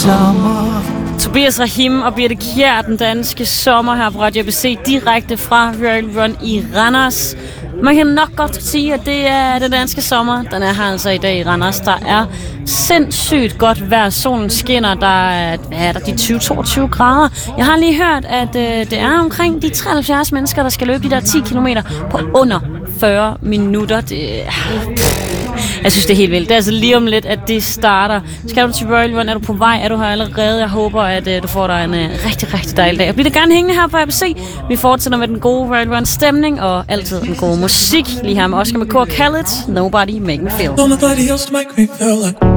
sommer. Tobias Rahim og Birte Kjær, den danske sommer her på Radio ABC, direkte fra Royal Run i Randers. Man kan nok godt sige, at det er den danske sommer. Den er her altså i dag i Randers. Der er sindssygt godt vejr. Solen skinner. Der er de 20-22 grader. Jeg har lige hørt, at det er omkring de 73 mennesker, der skal løbe de der 10 kilometer på under 40 minutter. Jeg synes, det er helt vildt. Det er altså lige om lidt, at det starter. Skal du til Royal Run? Er du på vej? Er du her allerede? Jeg håber, at du får dig en rigtig, rigtig dejlig dag. Og bliv da gerne hængende her på ABC. Vi fortsætter med den gode Royal Run stemning og altid den gode musik. Lige her med Oscar McCoy og Khaled. Nobody Make Me Feel. Nobody else make me feel like